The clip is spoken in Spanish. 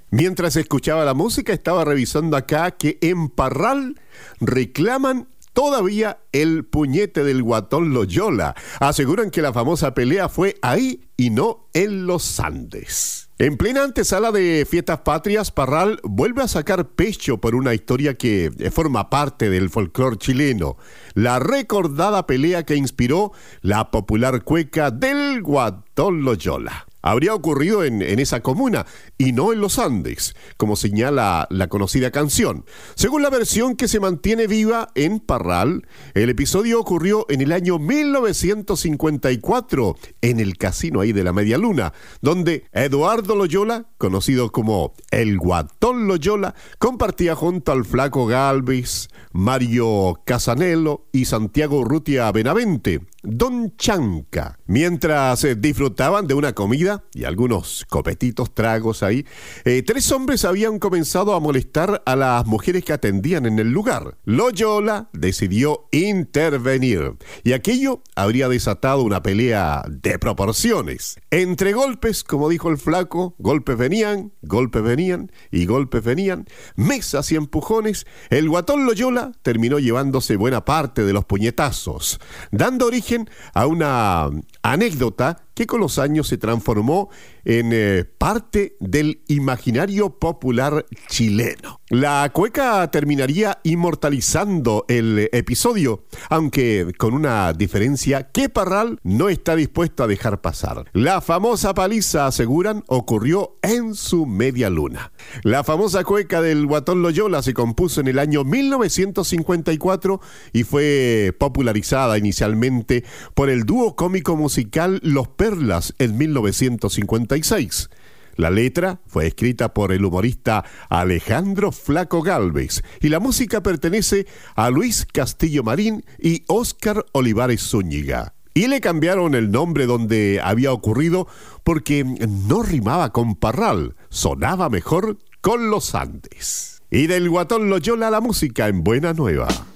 Mientras escuchaba la música, estaba revisando acá que en Parral reclaman todavía el puñete del Guatón Loyola. Aseguran que la famosa pelea fue ahí y no en los Andes. En plena antesala de Fiestas Patrias, Parral vuelve a sacar pecho por una historia que forma parte del folclore chileno. La recordada pelea que inspiró la popular cueca del Guatón Loyola. Habría ocurrido en esa comuna y no en los Andes, como señala la conocida canción. Según la versión que se mantiene viva en Parral, el episodio ocurrió en el año 1954 en el casino ahí de la Media Luna, donde Eduardo Loyola, conocido como el Guatón Loyola, compartía junto al Flaco Gálvez, Mario Casanello y Santiago Urrutia Benavente, Don Chanca. Mientras disfrutaban de una comida y algunos copetitos tragos ahí, tres hombres habían comenzado a molestar a las mujeres que atendían en el lugar. Loyola decidió intervenir y aquello habría desatado una pelea de proporciones. Entre golpes, como dijo el Flaco, golpes venían y golpes venían, mesas y empujones, el Guatón Loyola terminó llevándose buena parte de los puñetazos, dando origen a una anécdota que con los años se transformó en parte del imaginario popular chileno. La cueca terminaría inmortalizando el episodio, aunque con una diferencia que Parral no está dispuesto a dejar pasar. La famosa paliza, aseguran, ocurrió en su media luna. La famosa cueca del Guatón Loyola se compuso en el año 1954 y fue popularizada inicialmente por el dúo cómico musical Los Perlas en 1956. La letra fue escrita por el humorista Alejandro Flaco Gálvez y la música pertenece a Luis Castillo Marín y Óscar Olivares Zúñiga. Y le cambiaron el nombre donde había ocurrido porque no rimaba con Parral, sonaba mejor con los Andes. Y del Guatón Loyola la música en Buena Nueva.